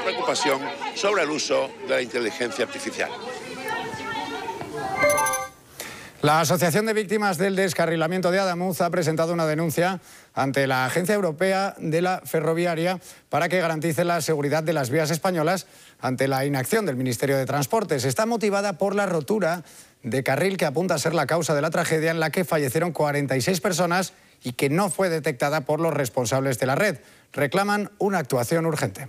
preocupación sobre el uso de la inteligencia artificial. La Asociación de Víctimas del Descarrilamiento de Adamuz ha presentado una denuncia ante la Agencia Europea de la Ferroviaria para que garantice la seguridad de las vías españolas ante la inacción del Ministerio de Transportes. Está motivada por la rotura de carril que apunta a ser la causa de la tragedia en la que fallecieron 46 personas y que no fue detectada por los responsables de la red. Reclaman una actuación urgente.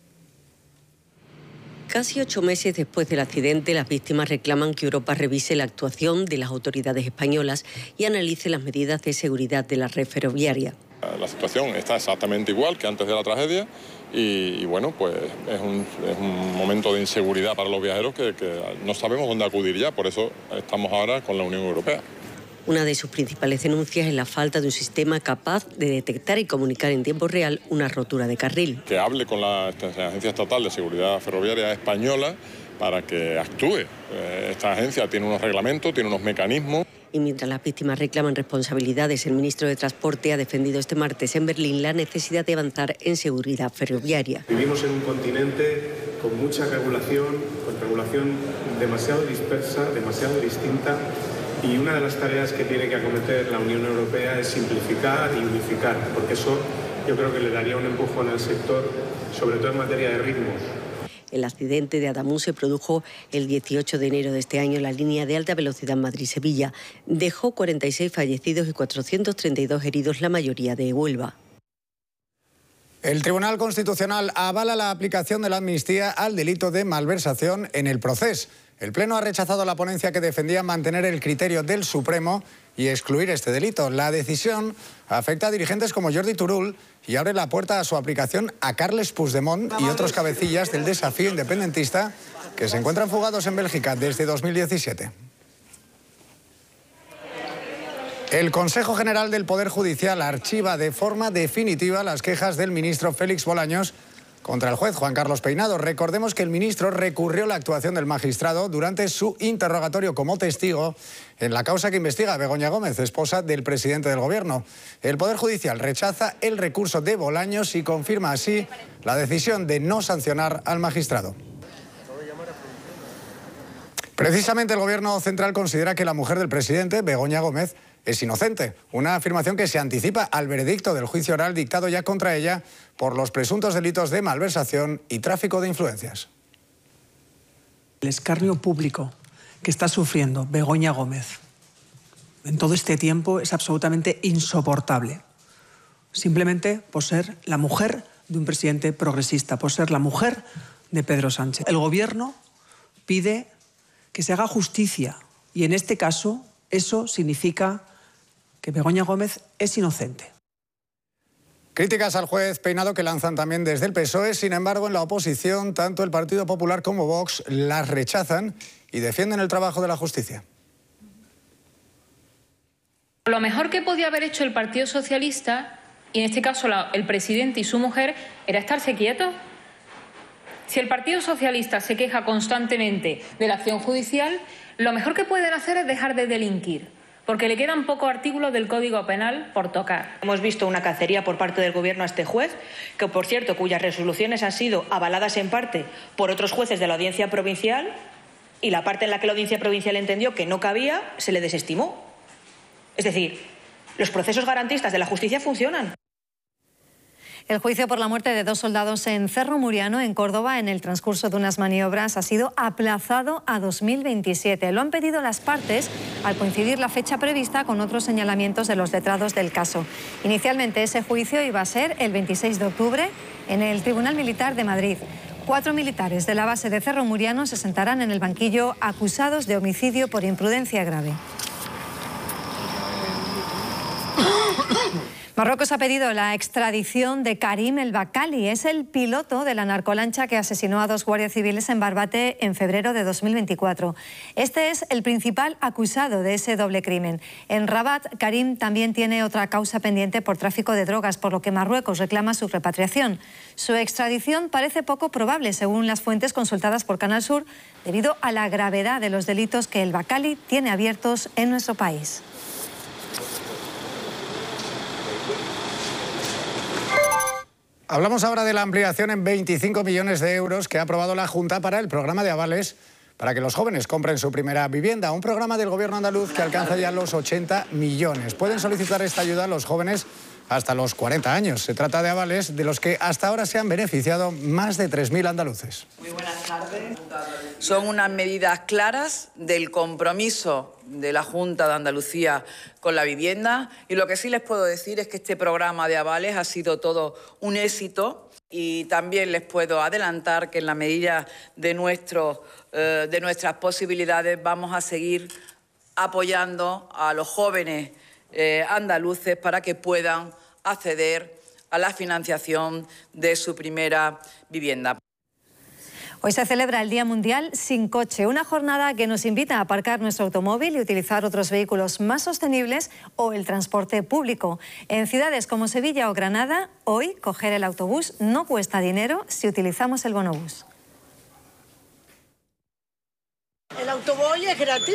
Casi 8 meses después del accidente, las víctimas reclaman que Europa revise la actuación de las autoridades españolas y analice las medidas de seguridad de la red ferroviaria. La situación está exactamente igual que antes de la tragedia y bueno, pues es un momento de inseguridad para los viajeros que no sabemos dónde acudir ya, por eso estamos ahora con la Unión Europea. Una de sus principales denuncias es la falta de un sistema capaz de detectar y comunicar en tiempo real una rotura de carril. Que hable con la Agencia Estatal de Seguridad Ferroviaria Española para que actúe. Esta agencia tiene unos reglamentos, tiene unos mecanismos. Y mientras las víctimas reclaman responsabilidades, el ministro de Transporte ha defendido este martes en Berlín la necesidad de avanzar en seguridad ferroviaria. Vivimos en un continente con mucha regulación, con regulación demasiado dispersa, demasiado distinta. Y una de las tareas que tiene que acometer la Unión Europea es simplificar y unificar, porque eso yo creo que le daría un empujón al sector, sobre todo en materia de ritmos. El accidente de Adamuz se produjo el 18 de enero de este año en la línea de alta velocidad Madrid-Sevilla. Dejó 46 fallecidos y 432 heridos, la mayoría de Huelva. El Tribunal Constitucional avala la aplicación de la amnistía al delito de malversación en el procés. El Pleno ha rechazado la ponencia que defendía mantener el criterio del Supremo y excluir este delito. La decisión afecta a dirigentes como Jordi Turull y abre la puerta a su aplicación a Carles Puigdemont y otros cabecillas del desafío independentista que se encuentran fugados en Bélgica desde 2017. El Consejo General del Poder Judicial archiva de forma definitiva las quejas del ministro Félix Bolaños contra el juez Juan Carlos Peinado. Recordemos que el ministro recurrió la actuación del magistrado durante su interrogatorio como testigo en la causa que investiga a Begoña Gómez, esposa del presidente del Gobierno. El Poder Judicial rechaza el recurso de Bolaños y confirma así la decisión de no sancionar al magistrado. Precisamente el Gobierno central considera que la mujer del presidente, Begoña Gómez, es inocente. Una afirmación que se anticipa al veredicto del juicio oral dictado ya contra ella por los presuntos delitos de malversación y tráfico de influencias. El escarnio público que está sufriendo Begoña Gómez en todo este tiempo es absolutamente insoportable. Simplemente por ser la mujer de un presidente progresista, por ser la mujer de Pedro Sánchez. El Gobierno pide que se haga justicia y en este caso eso significa que Begoña Gómez es inocente. Críticas al juez Peinado que lanzan también desde el PSOE. Sin embargo, en la oposición, tanto el Partido Popular como Vox las rechazan y defienden el trabajo de la justicia. Lo mejor que podía haber hecho el Partido Socialista, y en este caso el presidente y su mujer, era estarse quietos. Si el Partido Socialista se queja constantemente de la acción judicial, lo mejor que pueden hacer es dejar de delinquir, porque le quedan pocos artículos del Código Penal por tocar. Hemos visto una cacería por parte del Gobierno a este juez, que por cierto, cuyas resoluciones han sido avaladas en parte por otros jueces de la Audiencia Provincial, y la parte en la que la Audiencia Provincial entendió que no cabía, se le desestimó. Es decir, los procesos garantistas de la justicia funcionan. El juicio por la muerte de 2 soldados en Cerro Muriano, en Córdoba, en el transcurso de unas maniobras, ha sido aplazado a 2027. Lo han pedido las partes al coincidir la fecha prevista con otros señalamientos de los letrados del caso. Inicialmente ese juicio iba a ser el 26 de octubre en el Tribunal Militar de Madrid. 4 militares de la base de Cerro Muriano se sentarán en el banquillo acusados de homicidio por imprudencia grave. Marruecos ha pedido la extradición de Karim El Bakali. Es el piloto de la narcolancha que asesinó a 2 guardias civiles en Barbate en febrero de 2024. Este es el principal acusado de ese doble crimen. En Rabat, Karim también tiene otra causa pendiente por tráfico de drogas, por lo que Marruecos reclama su repatriación. Su extradición parece poco probable, según las fuentes consultadas por Canal Sur, debido a la gravedad de los delitos que El Bakali tiene abiertos en nuestro país. Hablamos ahora de la ampliación en 25 millones de euros que ha aprobado la Junta para el programa de avales para que los jóvenes compren su primera vivienda. Un programa del Gobierno andaluz que alcanza ya los 80 millones. Pueden solicitar esta ayuda los jóvenes hasta los 40 años. Se trata de avales de los que hasta ahora se han beneficiado más de 3.000 andaluces. Muy buenas tardes. Son unas medidas claras del compromiso de la Junta de Andalucía con la vivienda, y lo que sí les puedo decir es que este programa de avales ha sido todo un éxito, y también les puedo adelantar que en la medida de nuestras posibilidades vamos a seguir apoyando a los jóvenes andaluces para que puedan acceder a la financiación de su primera vivienda. Hoy se celebra el Día Mundial Sin Coche, una jornada que nos invita a aparcar nuestro automóvil y utilizar otros vehículos más sostenibles o el transporte público. En ciudades como Sevilla o Granada, hoy coger el autobús no cuesta dinero si utilizamos el bonobús. ¿El autobús es gratis?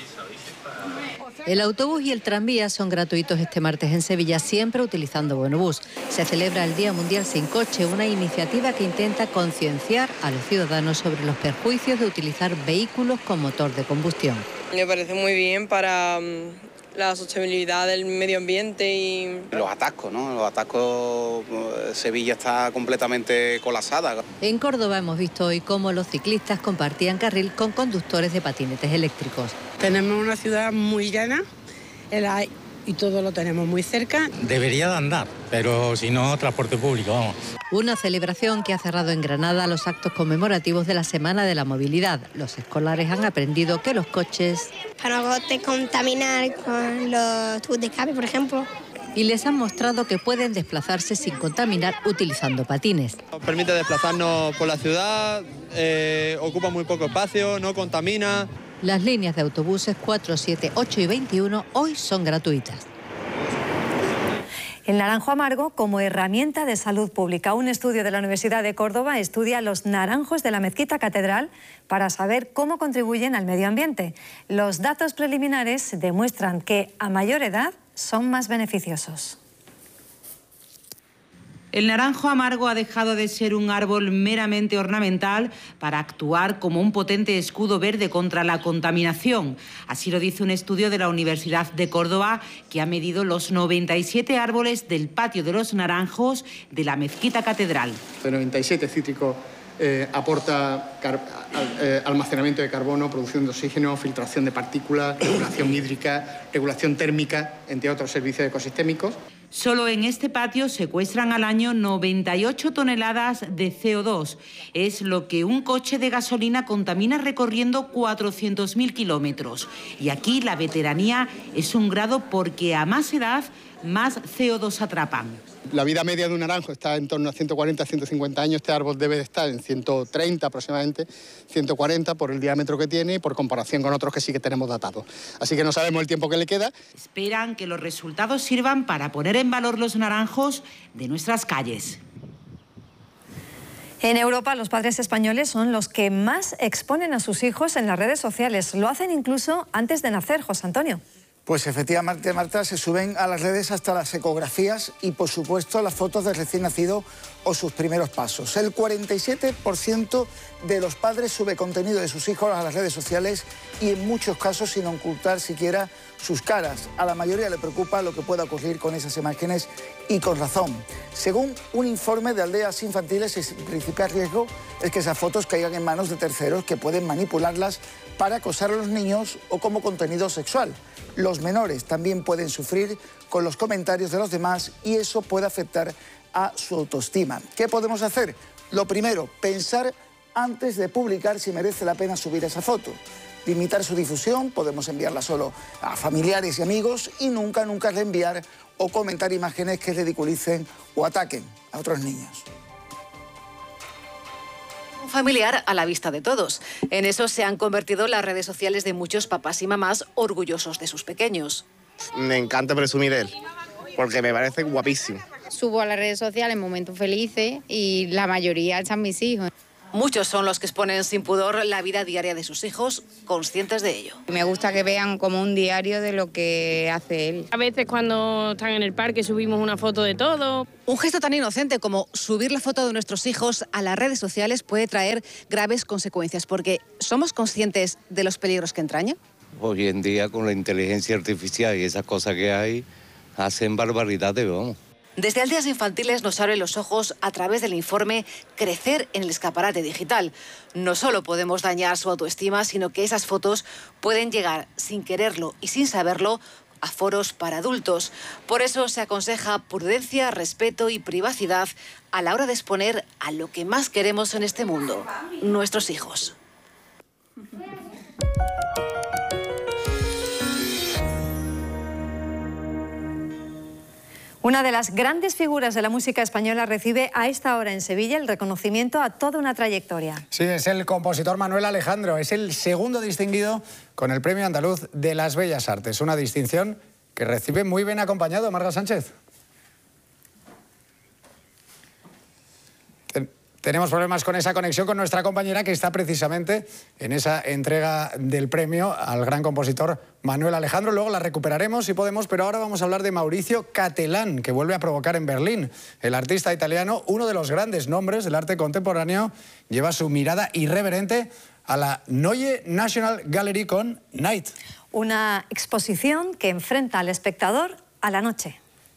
El autobús y el tranvía son gratuitos este martes en Sevilla, siempre utilizando bonobús. Se celebra el Día Mundial Sin Coche, una iniciativa que intenta concienciar a los ciudadanos sobre los perjuicios de utilizar vehículos con motor de combustión. Me parece muy bien para la sostenibilidad del medio ambiente y... Los atascos, ¿no? Los atascos, Sevilla está completamente colapsada. En Córdoba hemos visto hoy cómo los ciclistas compartían carril con conductores de patinetes eléctricos. Tenemos una ciudad muy llana y todo lo tenemos muy cerca. Debería de andar, pero si no, transporte público, vamos. Una celebración que ha cerrado en Granada los actos conmemorativos de la Semana de la Movilidad. Los escolares han aprendido que los coches... Para no te contaminar con los tubos de escape, por ejemplo. Y les han mostrado que pueden desplazarse sin contaminar utilizando patines. Permite desplazarnos por la ciudad, ocupa muy poco espacio, no contamina. Las líneas de autobuses 4, 7, 8 y 21 hoy son gratuitas. El naranjo amargo como herramienta de salud pública. Un estudio de la Universidad de Córdoba estudia los naranjos de la Mezquita Catedral para saber cómo contribuyen al medio ambiente. Los datos preliminares demuestran que a mayor edad son más beneficiosos. El naranjo amargo ha dejado de ser un árbol meramente ornamental para actuar como un potente escudo verde contra la contaminación. Así lo dice un estudio de la Universidad de Córdoba que ha medido los 97 árboles del patio de los naranjos de la Mezquita Catedral. De 97 cítricos aporta almacenamiento de carbono, producción de oxígeno, filtración de partículas, regulación hídrica, regulación térmica, entre otros servicios ecosistémicos. Solo en este patio secuestran al año 98 toneladas de CO2. Es lo que un coche de gasolina contamina recorriendo 400.000 kilómetros. Y aquí la veteranía es un grado porque a más edad, más CO2 atrapan. La vida media de un naranjo está en torno a 140 a 150 años. Este árbol debe de estar en 130 aproximadamente, 140 por el diámetro que tiene y por comparación con otros que sí que tenemos datados. Así que no sabemos el tiempo que le queda. Esperan que los resultados sirvan para poner en valor los naranjos de nuestras calles. En Europa, los padres españoles son los que más exponen a sus hijos en las redes sociales. Lo hacen incluso antes de nacer, José Antonio. Pues efectivamente, Marta, se suben a las redes hasta las ecografías y, por supuesto, las fotos del recién nacido o sus primeros pasos. El 47% de los padres sube contenido de sus hijos a las redes sociales y, en muchos casos, sin ocultar siquiera sus caras. A la mayoría le preocupa lo que pueda ocurrir con esas imágenes y con razón. Según un informe de Aldeas Infantiles, el principal riesgo es que esas fotos caigan en manos de terceros que pueden manipularlas para acosar a los niños o como contenido sexual. Los menores también pueden sufrir con los comentarios de los demás y eso puede afectar a su autoestima. ¿Qué podemos hacer? Lo primero, pensar antes de publicar si merece la pena subir esa foto. Limitar su difusión, podemos enviarla solo a familiares y amigos y nunca reenviar o comentar imágenes que ridiculicen o ataquen a otros niños. Familiar a la vista de todos. En eso se han convertido las redes sociales de muchos papás y mamás orgullosos de sus pequeños. Me encanta presumir de él, porque me parece guapísimo. Subo a las redes sociales momentos felices y la mayoría están mis hijos. Muchos son los que exponen sin pudor la vida diaria de sus hijos, conscientes de ello. Me gusta que vean como un diario de lo que hace él. A veces cuando están en el parque subimos una foto de todo. Un gesto tan inocente como subir la foto de nuestros hijos a las redes sociales puede traer graves consecuencias, porque ¿somos conscientes de los peligros que entraña? Hoy en día con la inteligencia artificial y esas cosas que hay, hacen barbaridades, vamos. Desde Aldeas Infantiles nos abren los ojos a través del informe Crecer en el escaparate digital. No solo podemos dañar su autoestima, sino que esas fotos pueden llegar sin quererlo y sin saberlo a foros para adultos. Por eso se aconseja prudencia, respeto y privacidad a la hora de exponer a lo que más queremos en este mundo, nuestros hijos. Una de las grandes figuras de la música española recibe a esta hora en Sevilla el reconocimiento a toda una trayectoria. Sí, es el compositor Manuel Alejandro. Es el segundo distinguido con el Premio Andaluz de las Bellas Artes. Una distinción que recibe muy bien acompañado. Marga Sánchez. Tenemos problemas con esa conexión con nuestra compañera que está precisamente en esa entrega del premio al gran compositor Manuel Alejandro. Luego la recuperaremos si podemos, pero ahora vamos a hablar de Maurizio Cattelan, que vuelve a provocar en Berlín. El artista italiano, uno de los grandes nombres del arte contemporáneo, lleva su mirada irreverente a la Neue National Gallery con Night. Una exposición que enfrenta al espectador a la noche.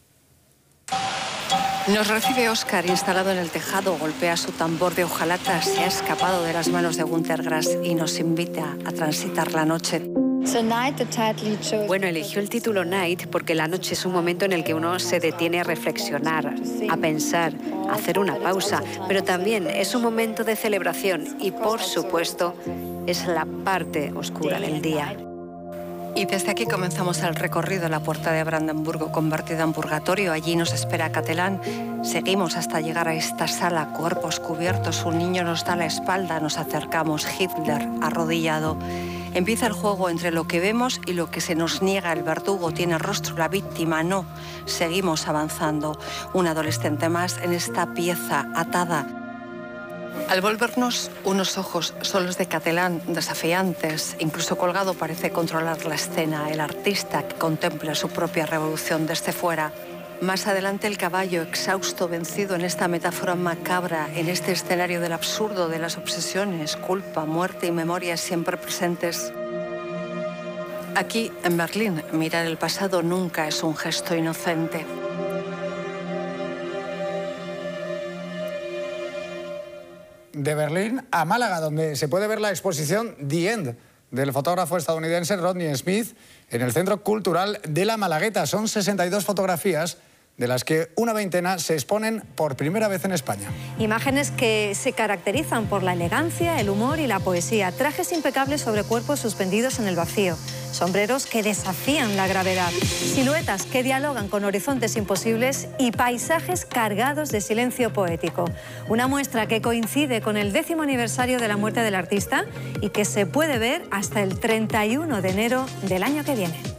Nos recibe Oscar, instalado en el tejado, golpea su tambor de hojalata, se ha escapado de las manos de Günter Grass y nos invita a transitar la noche. Bueno, eligió el título Night porque la noche es un momento en el que uno se detiene a reflexionar, a pensar, a hacer una pausa, pero también es un momento de celebración y, por supuesto, es la parte oscura del día. Y desde aquí comenzamos el recorrido a la puerta de Brandenburgo, convertida en purgatorio. Allí nos espera Cattelan. Seguimos hasta llegar a esta sala, cuerpos cubiertos. Un niño nos da la espalda, nos acercamos. Hitler, arrodillado. Empieza el juego entre lo que vemos y lo que se nos niega. El verdugo tiene el rostro, la víctima no. Seguimos avanzando. Un adolescente más en esta pieza atada. Al volvernos, unos ojos son los de Cattelan, desafiantes. Incluso colgado parece controlar la escena, el artista que contempla su propia revolución desde fuera. Más adelante el caballo, exhausto, vencido en esta metáfora macabra, en este escenario del absurdo, de las obsesiones, culpa, muerte y memoria siempre presentes. Aquí, en Berlín, mirar el pasado nunca es un gesto inocente. De Berlín a Málaga, donde se puede ver la exposición The End del fotógrafo estadounidense Rodney Smith en el Centro Cultural de La Malagueta. Son 62 fotografías, de las que una veintena se exponen por primera vez en España. Imágenes que se caracterizan por la elegancia, el humor y la poesía. Trajes impecables sobre cuerpos suspendidos en el vacío. Sombreros que desafían la gravedad. Siluetas que dialogan con horizontes imposibles y paisajes cargados de silencio poético. Una muestra que coincide con el 10º aniversario de la muerte del artista y que se puede ver hasta el 31 de enero del año que viene.